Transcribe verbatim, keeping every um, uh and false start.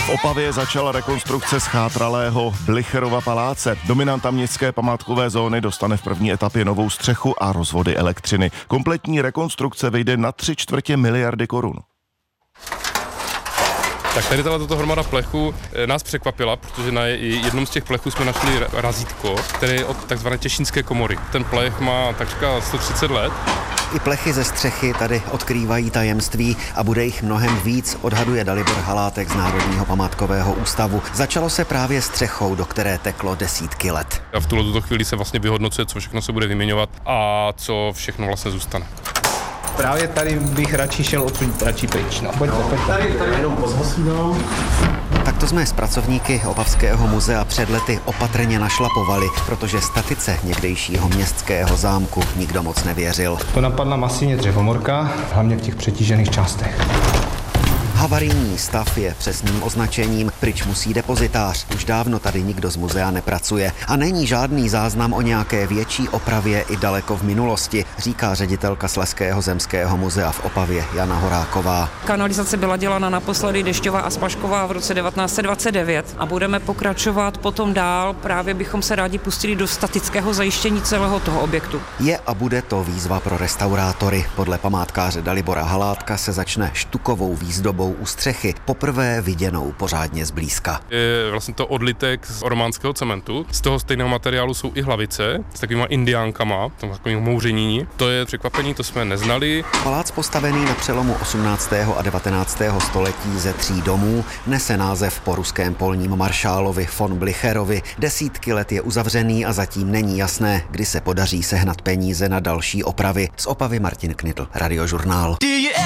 V Opavě začala rekonstrukce schátralého Blicherova paláce. Dominanta městské památkové zóny dostane v první etapě novou střechu a rozvody elektřiny. Kompletní rekonstrukce vyjde na tři čtvrtě miliardy korun. Tak tady tato hromada plechu nás překvapila, protože na jednom z těch plechů jsme našli razítko, které je od takzvané Těšínské komory. Ten plech má takřka sto třicet let. I plechy ze střechy tady odkrývají tajemství a bude jich mnohem víc, odhaduje Dalibor Halátek z Národního památkového ústavu. Začalo se právě střechou, do které teklo desítky let. A v tuto chvíli se vlastně vyhodnocuje, co všechno se bude vyměňovat a co všechno vlastně zůstane. Právě tady bych radši šel odsud radši pryč. No. Pojďte, pojďte. Tady, tady jenom pozhosídám. Takto jsme s pracovníky Opavského muzea před lety opatrně našlapovali, protože statice někdejšího městského zámku nikdo moc nevěřil. To napadla masivně dřevomorka, hlavně v těch přetížených částech. Havarijní stav je přesným označením, pryč musí depozitář. Už dávno tady nikdo z muzea nepracuje a není žádný záznam o nějaké větší opravě i daleko v minulosti, říká ředitelka Slezského zemského muzea v Opavě Jana Horáková. Kanalizace byla dělána naposledy Dešťová a Spašková v roce devatenáct set dvacet devět a budeme pokračovat potom dál, právě bychom se rádi pustili do statického zajištění celého toho objektu. Je a bude to výzva pro restaurátory. Podle památkáře Dalibora Halátka se začne štukovou výzdobou u střechy, poprvé viděnou pořádně zblízka. Je vlastně to odlitek z románského cementu. Z toho stejného materiálu jsou i hlavice s takovýma indiánkama, takovým mouření. To je překvapení, to jsme neznali. Palác postavený na přelomu osmnáctého a devatenáctého století ze tří domů nese název po ruském polním maršálovi von Blicherovi. Desítky let je uzavřený a zatím není jasné, kdy se podaří sehnat peníze na další opravy. Z Opavy Martin Knitl, Radiožurnál.